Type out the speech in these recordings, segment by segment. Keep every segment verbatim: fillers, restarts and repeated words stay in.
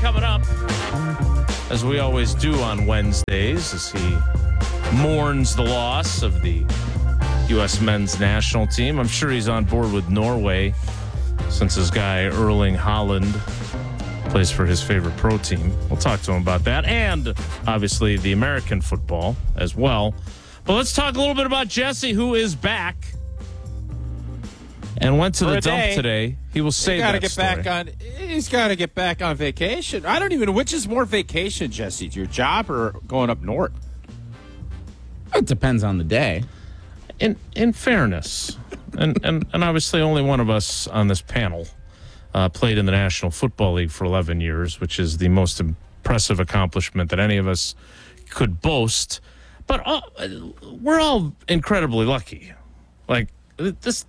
coming up, as we always do on Wednesdays, as he mourns the loss of the U S men's national team. I'm sure he's on board with Norway since his guy Erling Haaland plays for his favorite pro team. We'll talk to him about that and obviously the American football as well. But let's talk a little bit about Jesse, who is back and went to For the a dump day. today. He will save He's got to that get story. back on. He's got to get back on vacation. I don't even know which is more vacation, Jesse. Your job or going up north? It depends on the day. In in fairness, and, and, and obviously only one of us on this panel uh, played in the National Football League for eleven years, which is the most impressive accomplishment that any of us could boast. But all, we're all incredibly lucky. Like, this,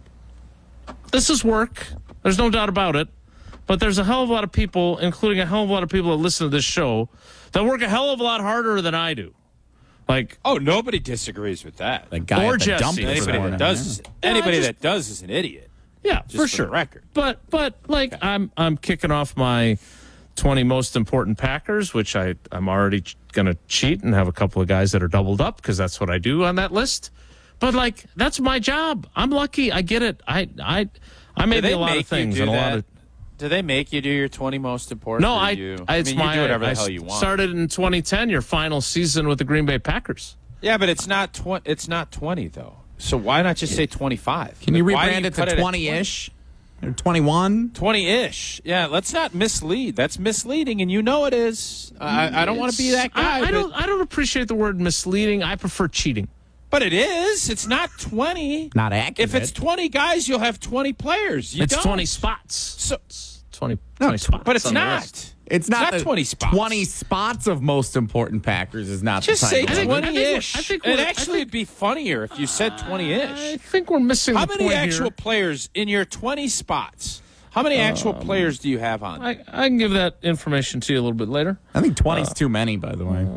this is work. There's no doubt about it. But there's a hell of a lot of people, including a hell of a lot of people that listen to this show, that work a hell of a lot harder than I do. Like, Oh, nobody disagrees with that. The guy Or at the Jesse, dump for this Anybody morning, that does, is, Yeah, anybody I just- that does is an idiot. yeah, Just for for sure. the record. But but like I'm I'm kicking off my twenty most important Packers, which I I'm already ch- gonna cheat and have a couple of guys that are doubled up because that's what I do on that list. But like that's my job. I'm lucky. I get it. I I I may Do be they a lot make of things you do and a lot that? of. Do they make you do your twenty most important? No, or I, you, I. It's mean, my. you do whatever I the hell you want. started in twenty ten, your final season with the Green Bay Packers. Yeah, but it's not twenty. It's not twenty though. So why not just say twenty-five? Can you Like, why do rebrand it cut to at twenty-ish? Or twenty-one? twenty-ish. Yeah, let's not mislead. That's misleading, and you know it is. I, I don't want to be that guy. I, I but, don't. I don't appreciate the word misleading. I prefer cheating. but it is. It's not twenty. Not accurate. If it's twenty guys, you'll have twenty players. You it's don't. twenty spots. So, It's twenty. No, twenty spots. but it's on the not. list. It's not, not the twenty spots. twenty spots of most important Packers is not Just the say title. think- I think twenty-ish. we're- I think It we're- I actually think- would be funnier if you said I twenty-ish. think we're missing How the many point actual here. players in your twenty spots? How many actual players do you have on? I, I can give that information to you a little bit later. I think twenty is too many, by the way.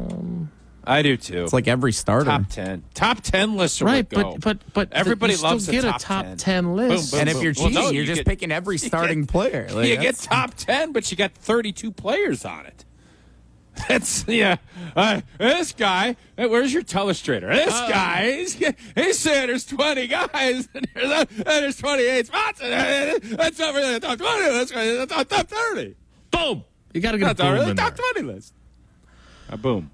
I do too. It's like every starter. top ten. Top ten lists are Right, what go. but but but Everybody you still loves a get top a top ten. ten list. Boom, and if you're Well, cheating, no, you're you just get- picking every starting player. Like, you get that's- top ten, but you got thirty-two players on it. That's yeah. Uh, this guy, hey, where's your telestrator? This Uh, guy, he's, he's saying there's twenty guys, and there's, uh, and there's twenty-eight spots. And uh, that's over the top twenty. That's right, the top, top thirty. Boom! You got to get That's a boom already in the top there. twenty list. A boom.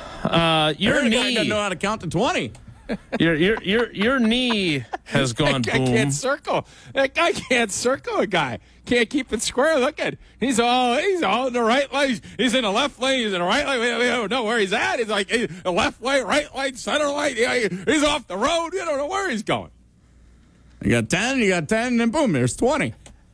Uh, your Your guy doesn't knee, know how to count to twenty. your your your your knee has gone That guy boom. can't circle. That guy can't circle a guy. Can't keep it square. Look at he's all he's all in the right lane. He's in the left lane. He's in the right lane. We, we don't know where he's at. He's like he's the left lane, right lane, center lane. Yeah, he's off the road. You don't know where he's going. You got ten, you got ten, and boom, there's twenty.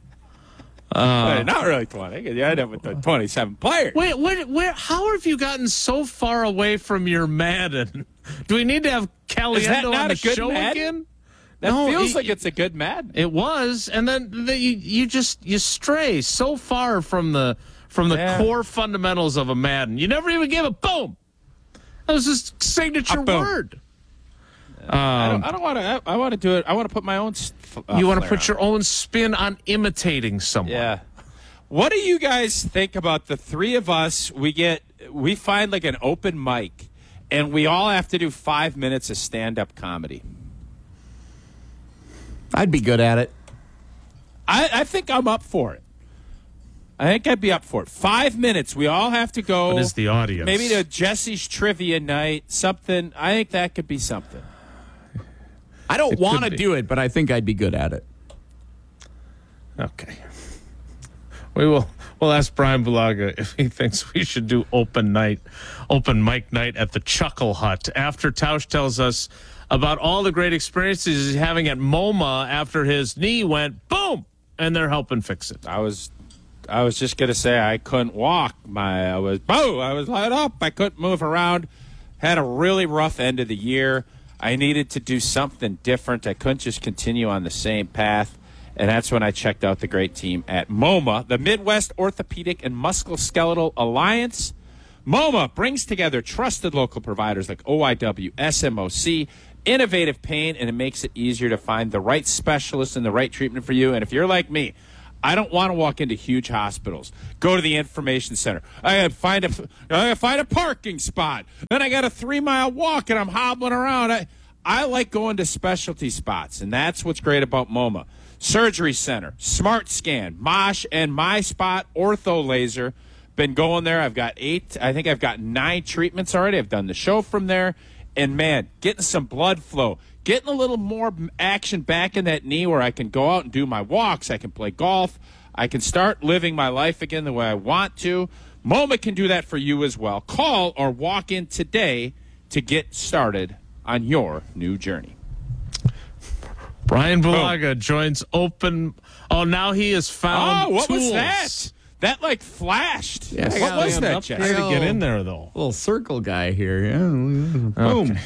Uh, not really twenty. You end up with the twenty-seven players. Wait, where, where? How have you gotten so far away from your Madden? Do we need to have Is that Caliendo not on the a good show Madden? again? That No, feels it- like it's a good Madden. It was, and then the, you, you just you stray so far from the from the Yeah. core fundamentals of a Madden. You never even gave a boom. That was his signature A boom. word. I don't, I don't want to. I, I want to do it. I want to put my own. Uh, You want to flair put on your own spin on imitating someone. Yeah. What do you guys think about the three of us? We get we find like an open mic, and we all have to do five minutes of stand-up comedy. I'd be good at it. I, I think I'm up for it. I think I'd be up for it. Five minutes. We all have to go. What is the audience? Maybe to Jesse's trivia night. Something. I think that could be something. I don't It want could to be. do it, but I think I'd be good at it. Okay. We will. We'll ask Brian Bulaga if he thinks we should do open night, open mic night at the Chuckle Hut after Tausch tells us about all the great experiences he's having at MoMA after his knee went boom, and they're helping fix it. I was, I was just gonna say I couldn't walk. My I was boo. I was light up. I couldn't move around. Had a really rough end of the year. I needed to do something different. I couldn't just continue on the same path. And that's when I checked out the great team at MoMA, the Midwest Orthopedic and Musculoskeletal Alliance. MoMA brings together trusted local providers like O I W, S M O C, innovative pain, and it makes it easier to find the right specialist and the right treatment for you. And if you're like me, I don't want to walk into huge hospitals. Go to the information center. I gotta find a, I gotta find a parking spot. Then I got a three-mile walk, and I'm hobbling around. I, I like going to specialty spots, and that's what's great about MoMA. Surgery Center, Smart Scan, Mosh, and My Spot Ortho Laser. Been going there. I've got eight. I think I've got nine treatments already. I've done the show from there. And, man, getting some blood flow, getting a little more action back in that knee where I can go out and do my walks. I can play golf. I can start living my life again the way I want to. MoMA can do that for you as well. Call or walk in today to get started on your new journey. Brian Bulaga oh. joins Open. Oh, now he has found Oh, what tools. was that? That, like, flashed. Yeah, I what gotta was that, Try Jeff? to get in there, though. Little circle guy here. Yeah. Boom. Okay.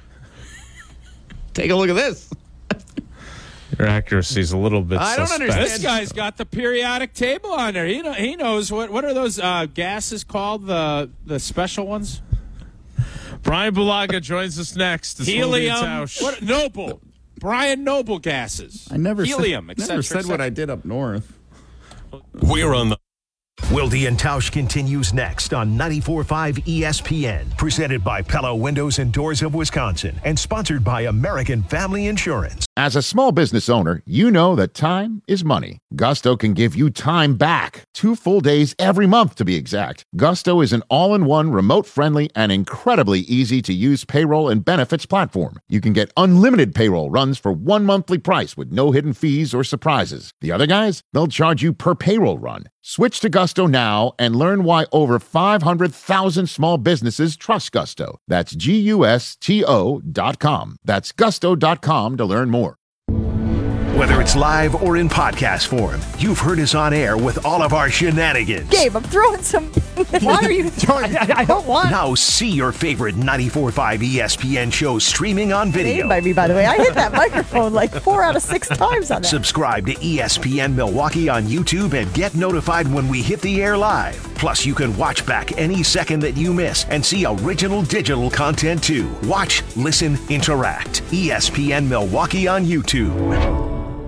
Take a look at this. Your accuracy is a little bit I don't suspect. understand. This guy's got the periodic table on there. He know, he knows what what are those uh, gases called? The the special ones? Brian Bulaga joins us next. This Helium. What, Noble. Brian Noble gases. I never Helium. said, et never cetera, said what et I did up north. We're on the Wilde and Tausch continues next on ninety-four point five E S P N, presented by Pella Windows and Doors of Wisconsin, and sponsored by American Family Insurance. As a small business owner, you know that time is money. Gusto can give you time back. Two full days every month, to be exact. Gusto is an all-in-one, remote-friendly, and incredibly easy-to-use payroll and benefits platform. You can get unlimited payroll runs for one monthly price with no hidden fees or surprises. The other guys, they'll charge you per payroll run. Switch to Gusto now and learn why over five hundred thousand small businesses trust Gusto. That's G U S T O dot com. That's gusto dot com to learn more. Whether it's live or in podcast form, you've heard us on air with all of our shenanigans. Gabe, I'm throwing some. Why are you throwing? I, I don't want. Now see your favorite ninety-four point five E S P N shows streaming on video. Gabe by me, by the way. I hit that microphone like four out of six times on that. Subscribe to E S P N Milwaukee on YouTube and get notified when we hit the air live. Plus, you can watch back any second that you miss and see original digital content too. Watch, listen, interact. E S P N Milwaukee on YouTube.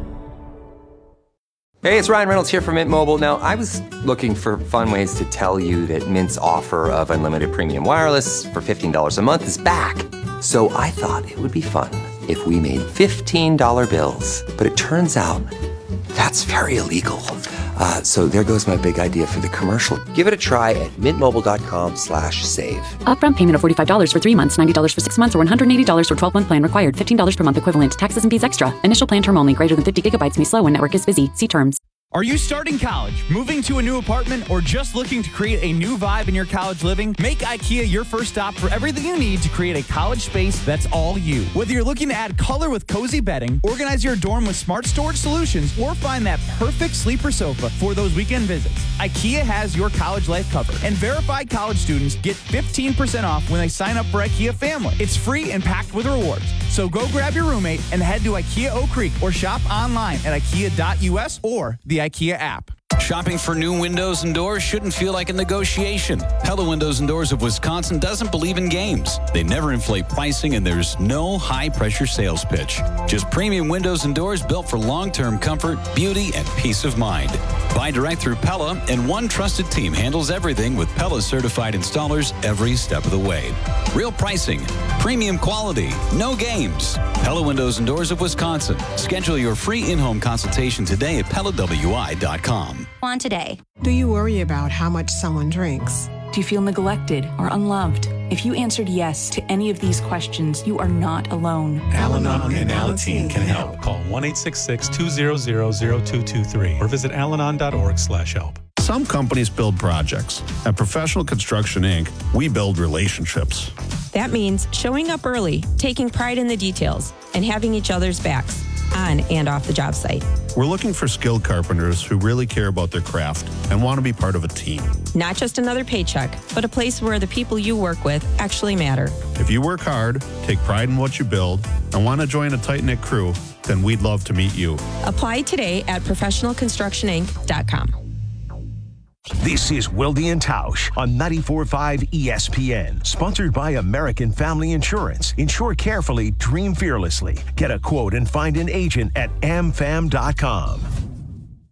Hey, it's Ryan Reynolds here from Mint Mobile. Now, I was looking for fun ways to tell you that Mint's offer of unlimited premium wireless for fifteen dollars a month is back. So I thought it would be fun if we made fifteen dollar bills. But it turns out that's very illegal. Uh, so there goes my big idea for the commercial. Give it a try at mintmobile.com slash save. Upfront payment of forty-five dollars for three months, ninety dollars for six months, or one hundred eighty dollars for twelve-month plan required. fifteen dollars per month equivalent. Taxes and fees extra. Initial plan term only. Greater than fifty gigabytes may slow when network is busy. See terms. Are you starting college, moving to a new apartment, or just looking to create a new vibe in your college living? Make IKEA your first stop for everything you need to create a college space that's all you. Whether you're looking to add color with cozy bedding, organize your dorm with smart storage solutions, or find that perfect sleeper sofa for those weekend visits, IKEA has your college life covered. And verified college students get fifteen percent off when they sign up for IKEA Family. It's free and packed with rewards. So go grab your roommate and head to IKEA Oak Creek or shop online at ikea dot U S or the IKEA app. Shopping for new windows and doors shouldn't feel like a negotiation. Pella Windows and Doors of Wisconsin doesn't believe in games. They never inflate pricing, and there's no high-pressure sales pitch. Just premium windows and doors built for long-term comfort, beauty, and peace of mind. Buy direct through Pella, and one trusted team handles everything with Pella-certified installers every step of the way. Real pricing, premium quality, no games. Pella Windows and Doors of Wisconsin. Schedule your free in-home consultation today at pella w i dot com. On today. Do you worry about how much someone drinks? Do you feel neglected or unloved? If you answered yes to any of these questions, you are not alone. Al-Anon and Alateen can help. Call one eight six six, two zero zero, zero two two three or visit alanon dot org slash help. Some companies build projects. At Professional Construction Incorporated, we build relationships. That means showing up early, taking pride in the details, and having each other's backs on and off the job site. We're looking for skilled carpenters who really care about their craft and want to be part of a team. Not just another paycheck, but a place where the people you work with actually matter. If you work hard, take pride in what you build, and want to join a tight-knit crew, then we'd love to meet you. Apply today at professional construction inc dot com. This is Wilde and Tausch on ninety-four point five E S P N, sponsored by American Family Insurance. Insure carefully, dream fearlessly. Get a quote and find an agent at am fam dot com.